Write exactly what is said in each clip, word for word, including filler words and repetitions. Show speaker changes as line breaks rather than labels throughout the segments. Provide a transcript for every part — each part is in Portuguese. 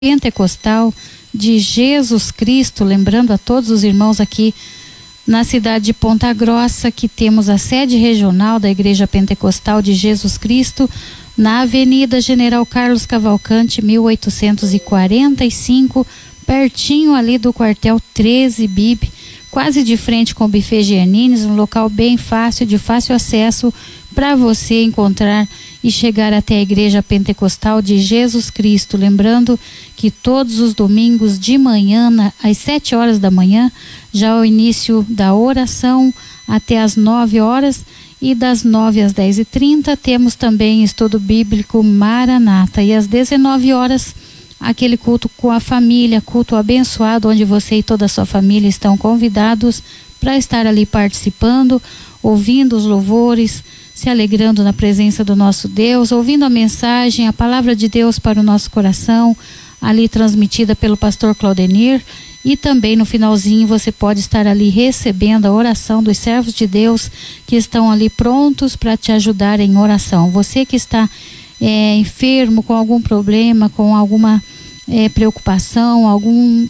Pentecostal de Jesus Cristo, lembrando a todos os irmãos aqui na cidade de Ponta Grossa que temos a sede regional da Igreja Pentecostal de Jesus Cristo na Avenida General Carlos Cavalcante, mil oitocentos e quarenta e cinco, pertinho ali do quartel treze B I B, quase de frente com o Buffet Giannini's, um local bem fácil, de fácil acesso para você encontrar e chegar até a Igreja Pentecostal de Jesus Cristo. Lembrando que todos os domingos de manhã, na, às sete horas da manhã, já é o início da oração até às nove horas, e das nove às dez e trinta temos também estudo bíblico Maranata, e às dezenove horas aquele culto com a família, culto abençoado, onde você e toda a sua família estão convidados para estar ali participando, ouvindo os louvores, se alegrando na presença do nosso Deus, ouvindo a mensagem, a palavra de Deus para o nosso coração, ali transmitida pelo pastor Claudenir. E também no finalzinho você pode estar ali recebendo a oração dos servos de Deus que estão ali prontos para te ajudar em oração. Você que está é, enfermo, com algum problema, com alguma é, preocupação, algum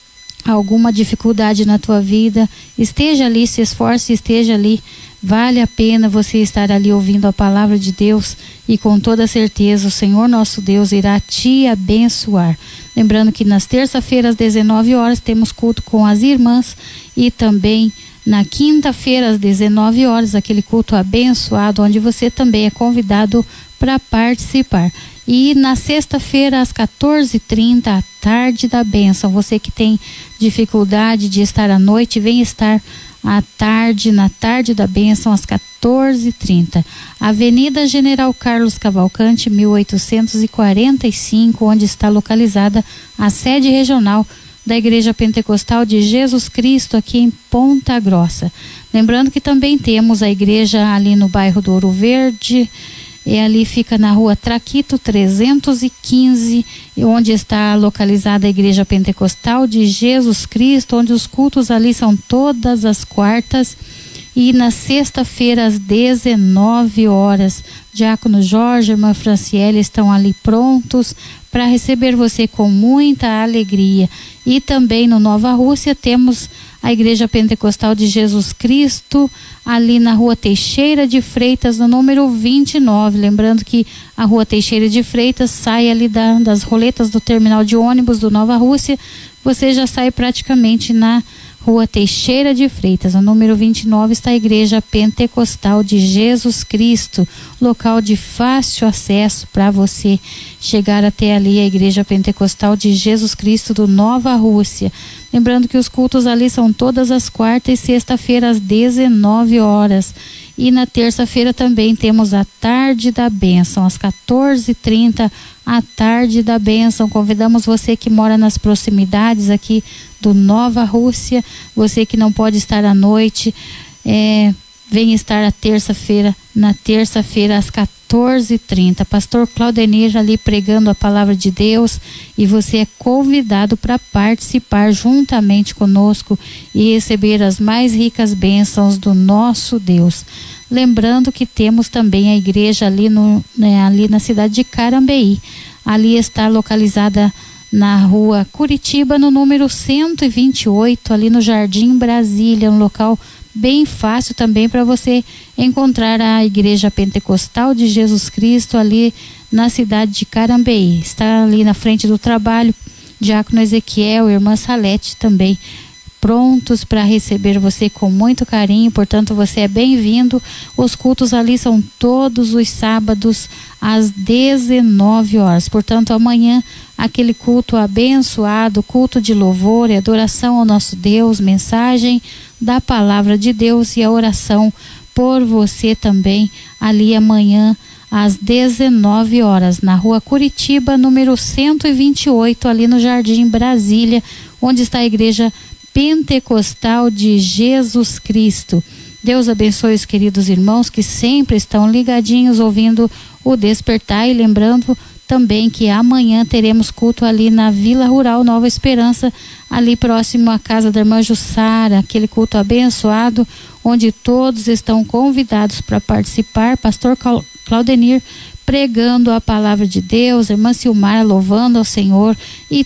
alguma dificuldade na tua vida, esteja ali, se esforce, esteja ali. Vale a pena você estar ali ouvindo a palavra de Deus, e com toda certeza o Senhor nosso Deus irá te abençoar. Lembrando que nas terça-feiras às dezenove horas temos culto com as irmãs, e também na quinta-feira às dezenove horas aquele culto abençoado, onde você também é convidado para participar. E na sexta-feira às quatorze e trinta, à tarde da bênção. Você que tem dificuldade de estar à noite, vem estar à tarde, na tarde da bênção, às quatorze e trinta. Avenida General Carlos Cavalcante, mil oitocentos e quarenta e cinco, onde está localizada a sede regional da Igreja Pentecostal de Jesus Cristo, aqui em Ponta Grossa. Lembrando que também temos a igreja ali no bairro do Ouro Verde, e ali fica na rua Traquito trezentos e quinze, onde está localizada a Igreja Pentecostal de Jesus Cristo, onde os cultos ali são todas as quartas e na sexta-feira às dezenove horas. Diácono Jorge e irmã Franciele estão ali prontos para receber você com muita alegria. E também no Nova Rússia temos a Igreja Pentecostal de Jesus Cristo, ali na rua Teixeira de Freitas, no número vinte e nove. Lembrando que a rua Teixeira de Freitas sai ali da, das roletas do terminal de ônibus do Nova Rússia. Você já sai praticamente na rua Teixeira de Freitas. No número vinte e nove está a Igreja Pentecostal de Jesus Cristo, local de fácil acesso para você chegar até ali, a Igreja Pentecostal de Jesus Cristo do Nova Rússia. Lembrando que os cultos ali são todas as quartas e sexta-feira às dezenove horas. E na terça-feira também temos a tarde da bênção, às quatorze e trinta, a tarde da bênção. Convidamos você que mora nas proximidades aqui do Nova Rússia, você que não pode estar à noite, é, vem estar a terça-feira, na terça-feira às quatorze e trinta. Pastor Claudenir ali pregando a palavra de Deus, e você é convidado para participar juntamente conosco e receber as mais ricas bênçãos do nosso Deus. Lembrando que temos também a igreja ali, no, né, ali na cidade de Carambeí. Ali está localizada na rua Curitiba, no número cento e vinte e oito, ali no Jardim Brasília, um local bem fácil também para você encontrar a Igreja Pentecostal de Jesus Cristo ali na cidade de Carambeí. Está ali na frente do trabalho, Diácono Ezequiel e irmã Salete também prontos para receber você com muito carinho. Portanto, você é bem-vindo. Os cultos ali são todos os sábados às dezenove horas. Portanto, amanhã aquele culto abençoado, culto de louvor e adoração ao nosso Deus, mensagem da palavra de Deus e a oração por você também ali amanhã às dezenove horas, na rua Curitiba, número cento e vinte e oito, ali no Jardim Brasília, onde está a Igreja Pentecostal de Jesus Cristo. Deus abençoe os queridos irmãos que sempre estão ligadinhos ouvindo o Despertar, e lembrando também que amanhã teremos culto ali na Vila Rural Nova Esperança, ali próximo à casa da irmã Jussara, aquele culto abençoado, onde todos estão convidados para participar. Pastor Claudenir pregando a palavra de Deus, a irmã Silmar louvando ao Senhor e